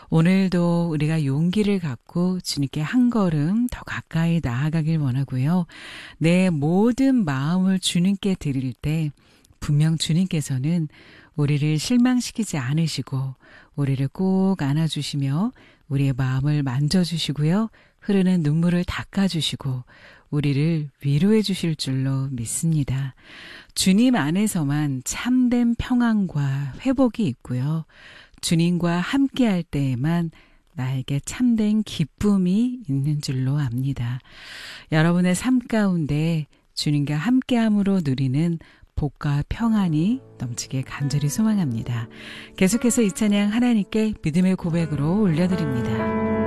오늘도 우리가 용기를 갖고 주님께 한 걸음 더 가까이 나아가길 원하고요. 내 모든 마음을 주님께 드릴 때 분명 주님께서는 우리를 실망시키지 않으시고 우리를 꼭 안아주시며 우리의 마음을 만져주시고요. 흐르는 눈물을 닦아주시고 우리를 위로해 주실 줄로 믿습니다. 주님 안에서만 참된 평안과 회복이 있고요. 주님과 함께할 때에만 나에게 참된 기쁨이 있는 줄로 압니다. 여러분의 삶 가운데 주님과 함께함으로 누리는 복과 평안이 넘치길 간절히 소망합니다. 계속해서 이 찬양 하나님께 믿음의 고백으로 올려드립니다.